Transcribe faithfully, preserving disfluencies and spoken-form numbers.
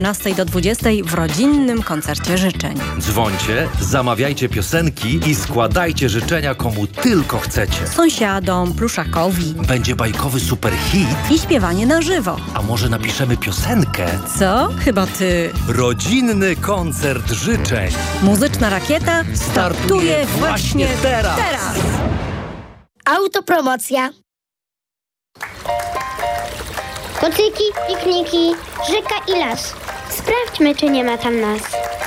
piętnastej do dwudziestej w rodzinnym koncercie życzeń. Dzwońcie, zamawiajcie piosenki i składajcie życzenia komu tylko chcecie. Sąsiadom, pluszakowi. Będzie bajkowy superhit. I śpiewanie na żywo. A może napiszemy piosenkę? Co? Chyba ty. Rodzinny koncert życzeń. Muzyczna rakieta startuje właśnie teraz. teraz. Autopromocja. Kocyki, pikniki, rzeka i las. Sprawdźmy, czy nie ma tam nas.